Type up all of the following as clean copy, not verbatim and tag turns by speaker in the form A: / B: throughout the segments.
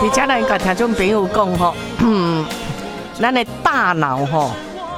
A: 而且咱甲听众朋友讲吼，咱的大脑吼，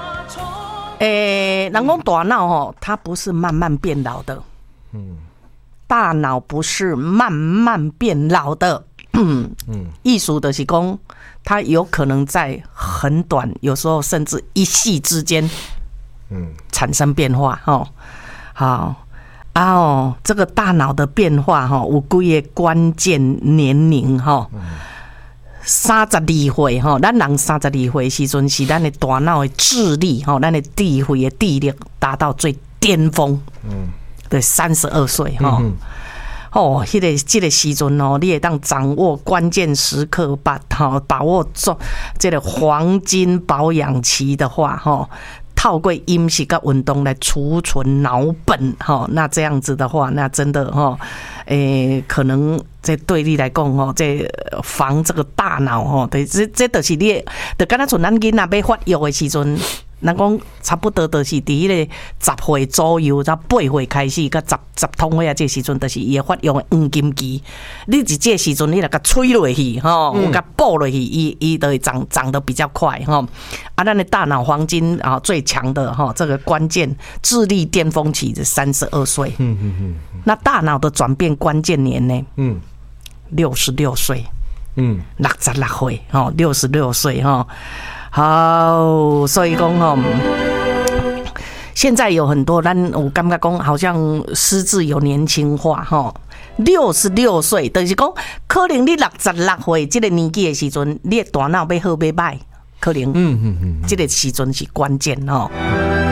A: 人讲大脑吼，它不是慢慢变老的，大脑不是慢慢变老的，意思就是讲，它有可能在很短，有时候甚至一夕之间，产生变化吼，好。这个大脑的变化哈，有几个关键年龄哈，32岁哈，咱人32岁时阵是咱的大脑的智力哈，咱的智慧的智力达到最巅峰，对，32岁哈。这个时阵哦，你会当掌握关键时刻，把握住这个黄金保养期的话哈。透过饮食跟运动来储存脑本哈，那这样子的话，那真的哈，可能这对你来讲哈，这防这个大脑哈，这就是你，就敢若像咱囡仔要发育的时阵，咱讲差不多就是伫迄个10岁左右，到8岁开始，到10通岁啊，这时阵就是伊发育的黄金期。你伫这时阵，你来甲吹落去吼，有甲补落去，伊就会长得比较快吼。咱的大脑黄金啊最强的哈，这个关键智力巅峰期是32岁。那大脑的转变关键年呢？66岁。66岁吼，66岁哈。好，所以讲吼，现在有很多我感觉讲好像失智有年轻化吼。66岁，就是讲可能你66岁这个年纪的时阵，你的大脑要好要歹，可能这个时阵是关键吼。